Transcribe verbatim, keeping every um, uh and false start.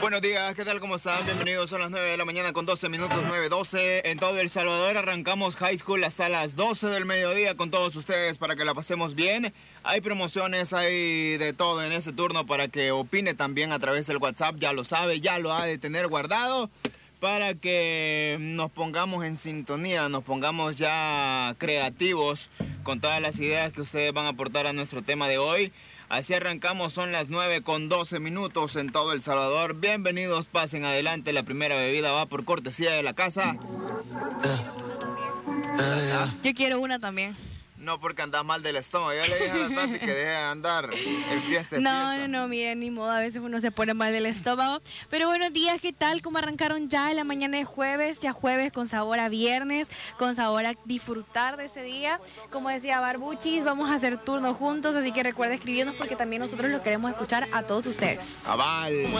Buenos días, ¿qué tal? ¿Cómo están? Bienvenidos, son las nueve de la mañana con doce minutos, nueve doce. En todo El Salvador arrancamos High School hasta las doce del mediodía con todos ustedes para que la pasemos bien. Hay promociones, hay de todo en ese turno para que opine también a través del WhatsApp. Ya lo sabe, ya lo ha de tener guardado para que nos pongamos en sintonía, nos pongamos ya creativos con todas las ideas que ustedes van a aportar a nuestro tema de hoy. Así arrancamos, son las nueve con doce minutos en todo El Salvador. Bienvenidos, pasen adelante. La primera bebida va por cortesía de la casa. Yo quiero una también. No, porque andas mal del estómago. Ya le dije a la Tati que deje de andar el fiesta. No, fiesta. no, no, miren, ni modo, a veces uno se pone mal del estómago. Pero buenos días, ¿qué tal? ¿Cómo arrancaron ya la mañana de jueves? Ya jueves con sabor a viernes, con sabor a disfrutar de ese día. Como decía Barbuchis, vamos a hacer turno juntos, así que recuerda escribirnos porque también nosotros lo queremos escuchar a todos ustedes. Aval.